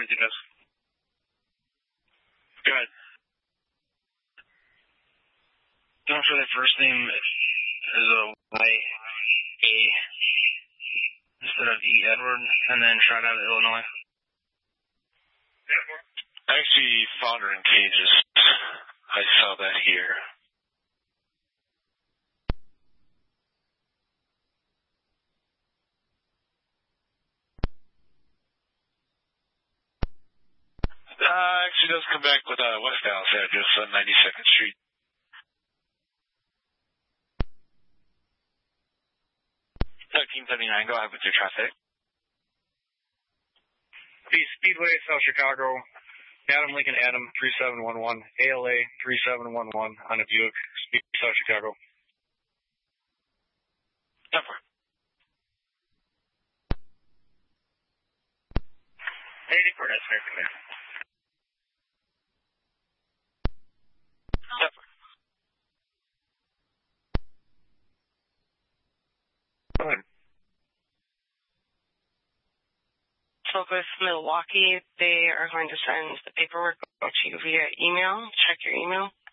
with you, Jess. Go ahead. Going for the first name is a Y-A instead of E. Edward, and then shout out to Illinois. I actually found her in cages. I saw that here. Actually does come back with a West Dallas address on 92nd Street. $13.79, go ahead with your traffic. Speedway, South Chicago. Adam Lincoln Adam 3711. ALA 3711 on a Buick. Speedway, South Chicago. Number. For that, sir. Go ahead. Spoke with Milwaukee. They are going to send the paperwork out to you via email. Check your email.